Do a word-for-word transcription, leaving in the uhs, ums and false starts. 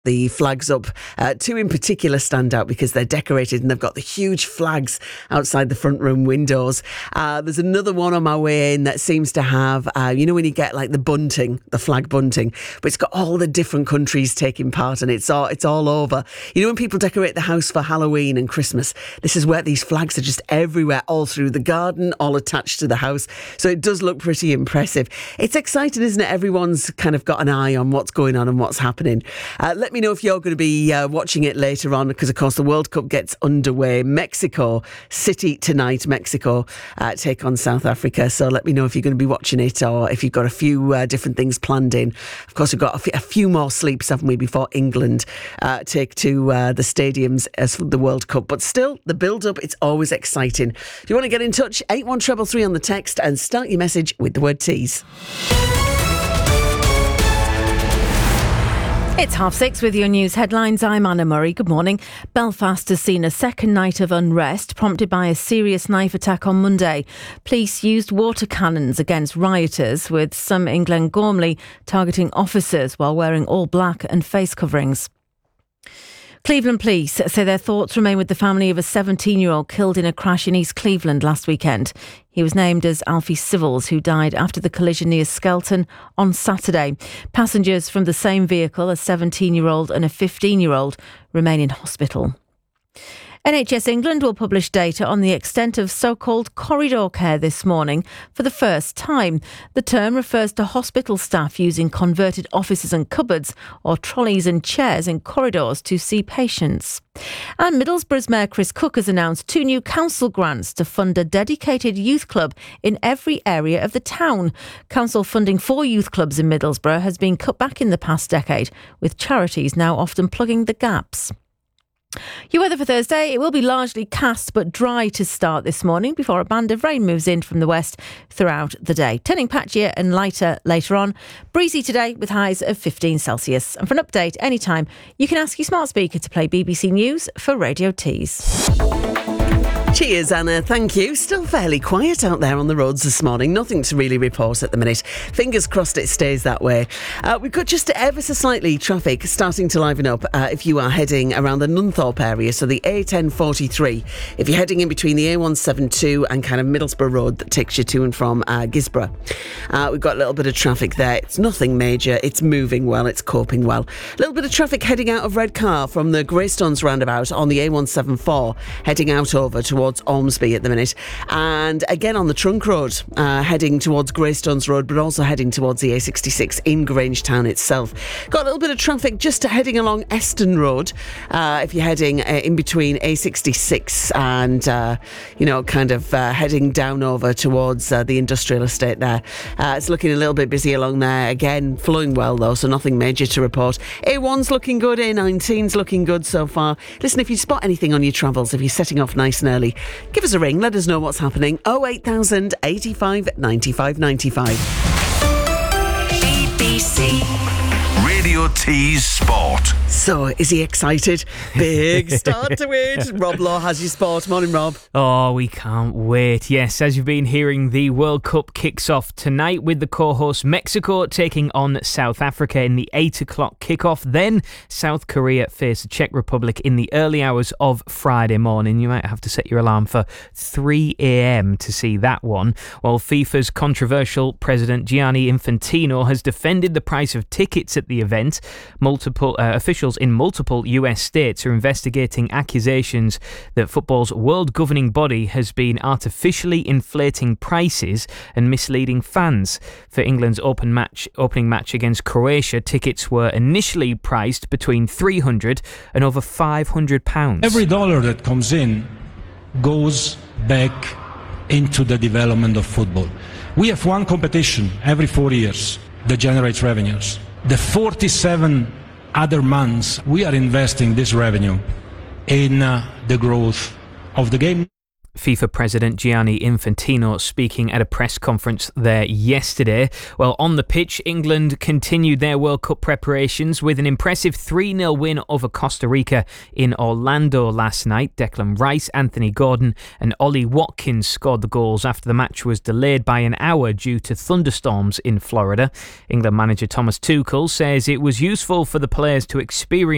the flags up. Uh, two in particular stand out because they're decorated and they've got the huge flags outside the front room windows. Uh, there's another one on my way in that seems to have, uh, you know, when you get like the bunting, the flag bunting, but it's got all the different countries taking part and it's all, it's all over. You know, when people decorate the house for Halloween and Christmas, this is where these flags are just everywhere, all through the garden, all attached to the house. So it does look pretty impressive. It's exciting, isn't it? Everyone's kind of got an eye on what's going on and what's happening. Uh, let Let me know if you're going to be uh, watching it later on, because of course the World Cup gets underway. Mexico City tonight. Mexico uh, take on South Africa. So let me know if you're going to be watching it or if you've got a few uh, different things planned in. Of course, we've got a, f- a few more sleeps, haven't we, before England uh, take to uh, the stadiums as for the World Cup. But still, the build-up, it's always exciting. If you want to get in touch, eight one three three on the text and start your message with the word tease. It's half six with your news headlines. I'm Anna Murray. Good morning. Belfast has seen a second night of unrest prompted by a serious knife attack on Monday. Police used water cannons against rioters, with some in Glengormley targeting officers while wearing all black and face coverings. Cleveland police say their thoughts remain with the family of a seventeen-year-old killed in a crash in East Cleveland last weekend. He was named as Alfie Civils, who died after the collision near Skelton on Saturday. Passengers from the same vehicle, a seventeen-year-old and a fifteen-year-old, remain in hospital. N H S England will publish data on the extent of so-called corridor care this morning for the first time. The term refers to hospital staff using converted offices and cupboards or trolleys and chairs in corridors to see patients. And Middlesbrough's Mayor Chris Cook has announced two new council grants to fund a dedicated youth club in every area of the town. Council funding for youth clubs in Middlesbrough has been cut back in the past decade, with charities now often plugging the gaps. Your weather for Thursday, it will be largely cast but dry to start this morning before a band of rain moves in from the west throughout the day. Turning patchier and lighter later on. Breezy today with highs of fifteen Celsius. And for an update anytime, you can ask your smart speaker to play B B C News for Radio Tees. Cheers, Anna. Thank you. Still fairly quiet out there on the roads this morning. Nothing to really report at the minute. Fingers crossed it stays that way. Uh, we've got just ever so slightly traffic starting to liven up uh, if you are heading around the Nunthorpe area. So the A ten forty-three, if you're heading in between the A one seventy-two and kind of Middlesbrough Road that takes you to and from uh, Gisborough. Uh, we've got a little bit of traffic there. It's nothing major. It's moving well. It's coping well. A little bit of traffic heading out of Redcar from the Greystones roundabout on the A one seventy-four, heading out over towards Ormsby at the minute, and again on the Trunk Road uh, heading towards Greystones Road, but also heading towards the A sixty-six in Grangetown itself. Got a little bit of traffic just heading along Eston Road uh, if you're heading uh, in between A sixty-six and uh, you know kind of uh, heading down over towards uh, the industrial estate there. Uh, it's looking a little bit busy along there, again flowing well though, so nothing major to report. A one's looking good, A nineteen's looking good so far. Listen, if you spot anything on your travels, if you're setting off nice and early, give us a ring, let us know what's happening. oh eight thousand eighty-five ninety-five ninety-five. B B C Radio Tees Sport. So, is he excited? Big start to it. Rob Law has your sport. Morning, Rob. Oh, we can't wait. Yes, as you've been hearing, the World Cup kicks off tonight with the co-host Mexico taking on South Africa in the eight o'clock kickoff. Then South Korea face the Czech Republic in the early hours of Friday morning. You might have to set your alarm for three a.m. to see that one. While FIFA's controversial president Gianni Infantino has defended the price of tickets at the event, multiple uh, officials in multiple U S states are investigating accusations that football's world governing body has been artificially inflating prices and misleading fans. For England's open match, opening match against Croatia, tickets were initially priced between three hundred and over five hundred pounds. Every dollar that comes in goes back into the development of football. We have one competition every four years that generates revenues. The forty-seven other months, we are investing this revenue in uh, the growth of the game. FIFA President Gianni Infantino speaking at a press conference there yesterday. Well, on the pitch, England continued their World Cup preparations with an impressive three nil win over Costa Rica in Orlando last night. Declan Rice, Anthony Gordon and Ollie Watkins scored the goals after the match was delayed by an hour due to thunderstorms in Florida. England manager Thomas Tuchel says it was useful for the players to experience